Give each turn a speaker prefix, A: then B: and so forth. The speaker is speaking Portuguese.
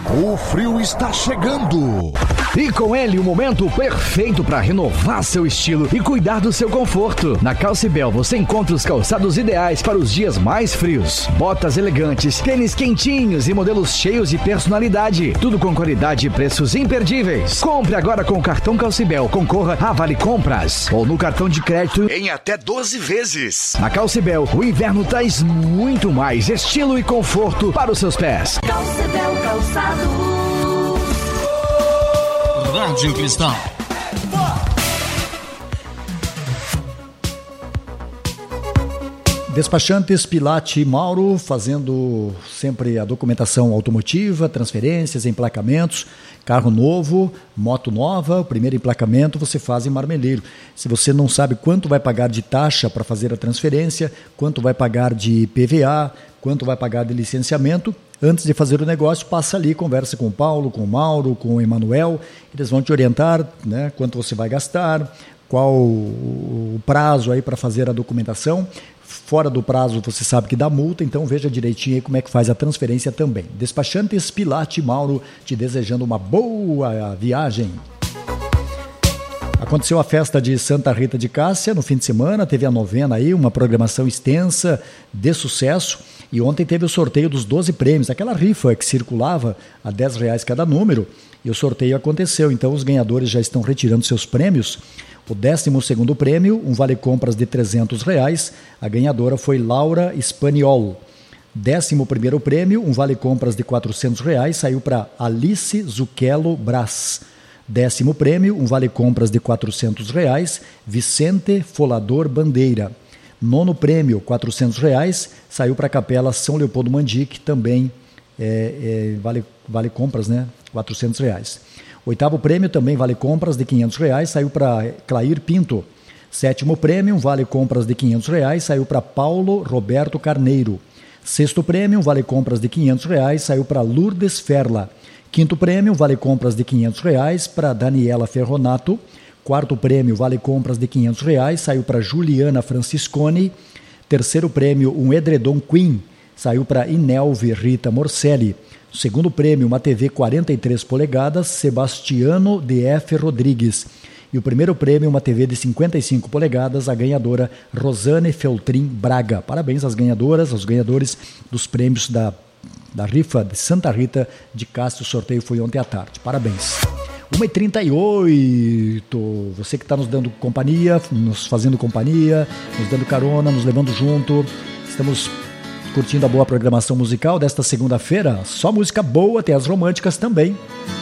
A: O frio está chegando.
B: E com ele o momento perfeito para renovar seu estilo e cuidar do seu conforto. Na Calcibel você encontra os calçados ideais para os dias mais frios. Botas elegantes, tênis quentinhos e modelos cheios de personalidade. Tudo com qualidade e preços imperdíveis. Compre agora com o cartão Calcibel. Concorra a Vale Compras. Ou no cartão de crédito
A: em até 12 vezes.
B: Na Calcibel, o inverno traz muito mais estilo e conforto para os seus pés.
C: Calcibel Calçados.
D: Rádio Cristal.
E: Despachantes Pilate Mauro, fazendo sempre a documentação automotiva, transferências, emplacamentos, carro novo, moto nova, o primeiro emplacamento você faz em Marmeleiro. Se você não sabe quanto vai pagar de taxa para fazer a transferência, quanto vai pagar de PVA, quanto vai pagar de licenciamento, antes de fazer o negócio, passa ali, conversa com o Paulo, com o Mauro, com o Emanuel, eles vão te orientar, né, quanto você vai gastar, qual o prazo aí para fazer a documentação. Fora do prazo você sabe que dá multa, então veja direitinho aí como é que faz a transferência também. Despachantes Pilate Mauro, te desejando uma boa viagem. Aconteceu a festa de Santa Rita de Cássia no fim de semana, teve a novena aí, uma programação extensa de sucesso. E ontem teve o sorteio dos 12 prêmios, aquela rifa que circulava a R$10 cada número, e o sorteio aconteceu. Então os ganhadores já estão retirando seus prêmios. O 12º prêmio, um vale-compras de R$300, a ganhadora foi Laura Spaniol. 11º prêmio, um vale-compras de R$400, saiu para Alice Zucchello Brás. 10º prêmio, um vale-compras de R$400, Vicente Folador Bandeira. 9º prêmio, R$400, saiu para a Capela São Leopoldo Mandic, também vale compras, né? R$400. 8º prêmio, também vale compras de R$500, saiu para Clair Pinto. 7º prêmio, vale compras de R$500, saiu para Paulo Roberto Carneiro. 6º prêmio, vale compras de R$500, saiu para Lourdes Ferla. 5º prêmio, vale compras de R$500 para Daniela Ferronato. 4º prêmio, vale compras de R$500, saiu para Juliana Franciscone. 3º prêmio, um edredom Queen, saiu para Inelve Rita Morcelli. 2º prêmio, uma TV 43 polegadas, Sebastiano D.F. Rodrigues. E o 1º prêmio, uma TV de 55 polegadas, a ganhadora Rosane Feltrin Braga. Parabéns às ganhadoras, aos ganhadores dos prêmios da rifa de Santa Rita de Cássia. O sorteio foi ontem à tarde. Parabéns. 1h38, você que está nos dando companhia, nos fazendo companhia, nos dando carona, nos levando junto. Estamos curtindo a boa programação musical desta segunda-feira. Só música boa, tem as românticas também.